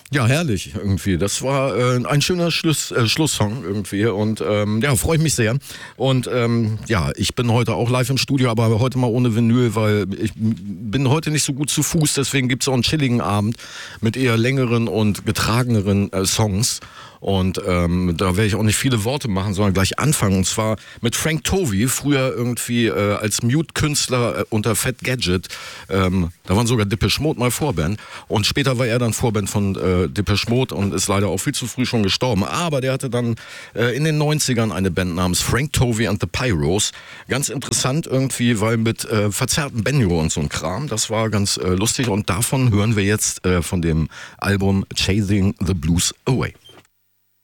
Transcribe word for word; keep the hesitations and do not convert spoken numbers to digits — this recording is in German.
Ja, herrlich irgendwie. Das war äh, ein schöner Schluss, äh, Schlusssong irgendwie und ähm, ja, freue ich mich sehr. Und ähm, ja, ich bin heute auch live im Studio, aber heute mal ohne Vinyl, weil ich bin heute nicht so gut zu Fuß, deswegen gibt's auch einen chilligen Abend mit eher längeren und getrageneren äh, Songs. Und ähm, da werde ich auch nicht viele Worte machen, sondern gleich anfangen. Und zwar mit Frank Tovey, früher irgendwie äh, als Mute-Künstler äh, unter Fat Gadget. Ähm, da waren sogar Depeche Mode mal Vorband. Und später war er dann Vorband von äh, Depeche Mode und ist leider auch viel zu früh schon gestorben. Aber der hatte dann äh, in den neunzigern eine Band namens Frank Tovey and the Pyros. Ganz interessant irgendwie, weil mit äh, verzerrten Banjo und so ein Kram. Das war ganz äh, lustig. Und davon hören wir jetzt äh, von dem Album Chasing the Blues Away.